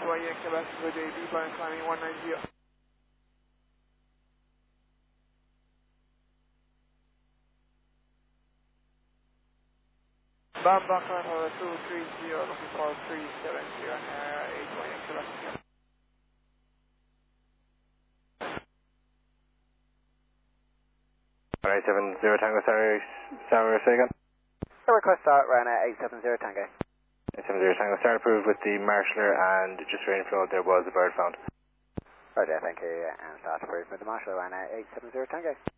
Quebec, good day, B-Bar climbing 190. Bambach Hotel 230, looking for 370 on 818 Quebec. Alright, 70 Tango, sorry, say again. Request start, Ryanair 870 Tango. 870 Tango, start approved with the marshaller and just for info, there was a bird found. Roger, thank you, and start approved with the Marshall, Ryanair 870 Tango.